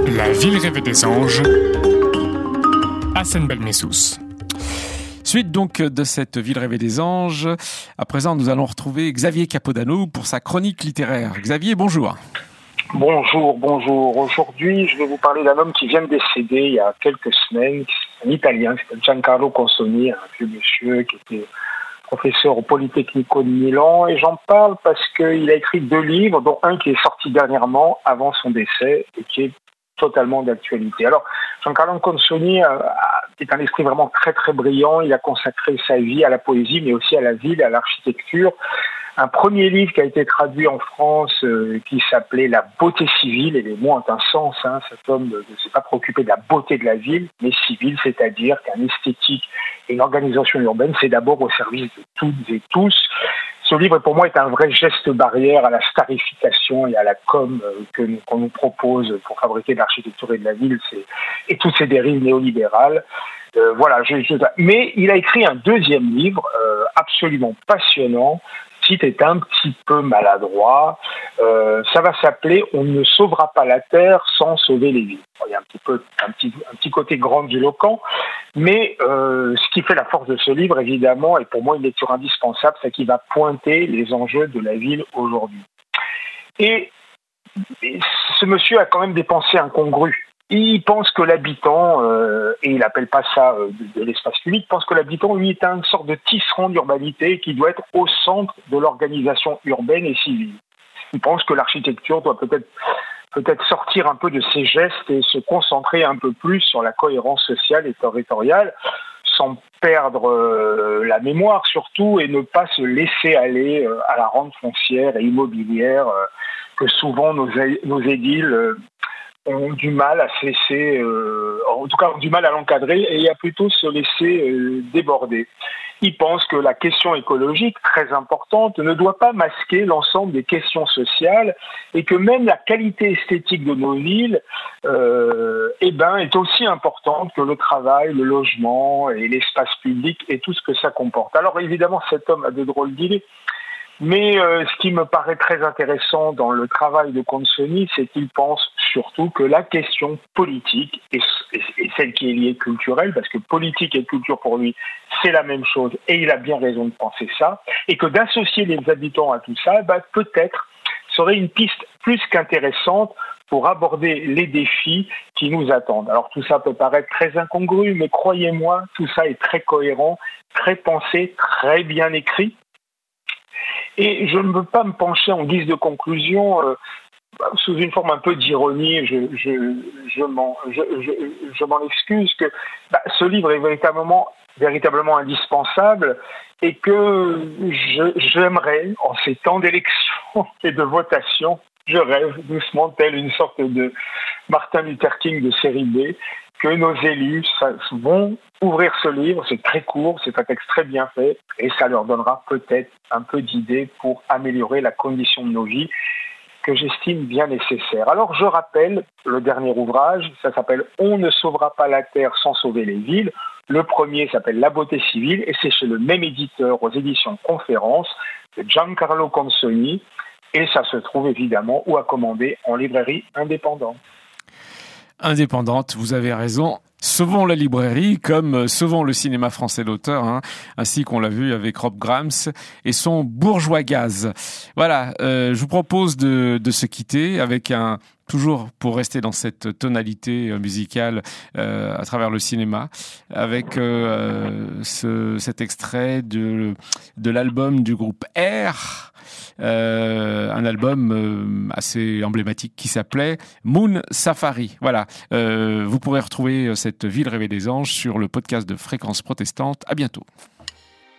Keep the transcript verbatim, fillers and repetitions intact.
La ville rêvée des anges, Hassan Belmessous. Suite donc de cette ville rêvée des anges, à présent nous allons retrouver Xavier Capodano pour sa chronique littéraire. Xavier, bonjour. Bonjour, bonjour. Aujourd'hui, je vais vous parler d'un homme qui vient de décéder il y a quelques semaines, un Italien, qui s'appelle Giancarlo Consoni, un vieux monsieur qui était professeur au Politecnico de Milan, et j'en parle parce qu'il a écrit deux livres, dont un qui est sorti dernièrement, avant son décès, et qui est totalement d'actualité. Alors, Giancarlo Consoni est un esprit vraiment très très brillant. Il a consacré sa vie à la poésie, mais aussi à la ville, à l'architecture. Un premier livre qui a été traduit en France, euh, qui s'appelait La beauté civile, et les mots ont un sens. Hein. Cet homme ne s'est pas préoccupé de la beauté de la ville, mais civile, c'est-à-dire qu'un esthétique et une organisation urbaine, c'est d'abord au service de toutes et tous. Ce livre, pour moi, est un vrai geste barrière à la starification et à la com euh, que nous, qu'on nous propose pour fabriquer de l'architecture et de la ville, c'est, et toutes ces dérives néolibérales. Euh, voilà. Je, je, mais il a écrit un deuxième livre euh, absolument passionnant. Le titre est un petit peu maladroit. Euh, ça va s'appeler « On ne sauvera pas la Terre sans sauver les villes ». Il y a un petit peu, un petit, un petit côté grandiloquent, mais euh, ce qui fait la force de ce livre, évidemment, et pour moi une lecture indispensable, c'est qu'il va pointer les enjeux de la ville aujourd'hui. Et, et ce monsieur a quand même des pensées incongrues. Il pense que l'habitant, euh, et il appelle pas ça euh, de, de l'espace public, pense que l'habitant, lui, est une sorte de tisserand d'urbanité qui doit être au centre de l'organisation urbaine et civile. Il pense que l'architecture doit peut-être peut-être sortir un peu de ses gestes et se concentrer un peu plus sur la cohérence sociale et territoriale, sans perdre euh, la mémoire surtout, et ne pas se laisser aller euh, à la rente foncière et immobilière euh, que souvent nos, nos édiles euh, ont du mal à se laisser, euh, en tout cas ont du mal à l'encadrer, et à plutôt se laisser euh, déborder. Il pense que la question écologique, très importante, ne doit pas masquer l'ensemble des questions sociales, et que même la qualité esthétique de nos villes euh, eh ben, est aussi importante que le travail, le logement et l'espace public et tout ce que ça comporte. Alors évidemment, cet homme a de drôles d'idées. Mais euh, ce qui me paraît très intéressant dans le travail de Consoni, c'est qu'il pense surtout que la question politique est, est, est celle qui est liée culturelle, parce que politique et culture pour lui, c'est la même chose, et il a bien raison de penser ça, et que d'associer les habitants à tout ça, bah, peut-être serait une piste plus qu'intéressante pour aborder les défis qui nous attendent. Alors tout ça peut paraître très incongru, mais croyez-moi, tout ça est très cohérent, très pensé, très bien écrit. Et je ne veux pas me pencher en guise de conclusion, euh, sous une forme un peu d'ironie, je, je, je, m'en, je, je, je m'en excuse, que bah, ce livre est véritablement, véritablement indispensable, et que je, j'aimerais, en ces temps d'élection et de votation, je rêve doucement, tel une sorte de Martin Luther King de série B, que nos élus vont ouvrir ce livre. C'est très court, c'est un texte très bien fait, et ça leur donnera peut-être un peu d'idées pour améliorer la condition de nos vies, que j'estime bien nécessaire. Alors je rappelle le dernier ouvrage, ça s'appelle « On ne sauvera pas la Terre sans sauver les villes ». Le premier s'appelle « La beauté civile » et c'est chez le même éditeur aux éditions Conférence de Giancarlo Consoni, et ça se trouve évidemment ou à commander en librairie indépendante. Indépendante, vous avez raison. Sauvons la librairie comme sauvons le cinéma français d'auteur, hein, ainsi qu'on l'a vu avec Rob Grams et son Bourgeois Gaz. Voilà, euh, je vous propose de, de se quitter avec un, toujours pour rester dans cette tonalité musicale euh, à travers le cinéma, avec euh, ce, cet extrait de, de l'album du groupe R, Euh, un album euh, assez emblématique qui s'appelait Moon Safari. Voilà, euh, vous pourrez retrouver cette ville rêvée des anges sur le podcast de Fréquence Protestante. À bientôt.